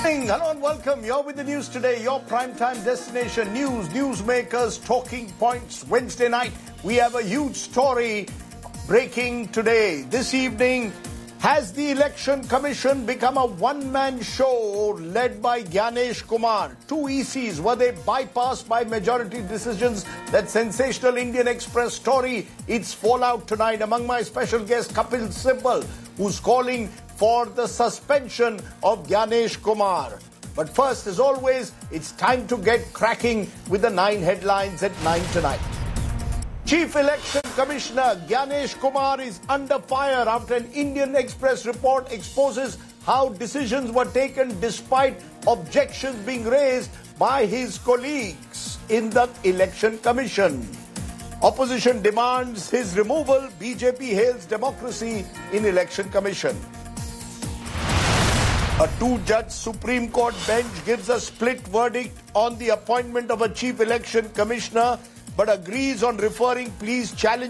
Hello and welcome. You're with the news today, your primetime destination news, newsmakers, talking points. Wednesday night, we have a huge story breaking today. This evening, has the Election Commission become a one-man show led by Gyanesh Kumar? Two ECs, were they bypassed by majority decisions? That sensational Indian Express story, its fallout tonight. Among my special guests, Kapil Sibal, who's calling for the suspension of Gyanesh Kumar. But first, as always, it's time to get cracking with the 9 headlines at 9 tonight. Chief Election Commissioner Gyanesh Kumar is under fire after an Indian Express report exposes how decisions were taken despite objections being raised by his colleagues in the Election Commission. Opposition demands his removal. BJP hails democracy in Election Commission. A 2-judge Supreme Court bench gives a split verdict on the appointment of a Chief Election Commissioner, but agrees on referring pleas challenging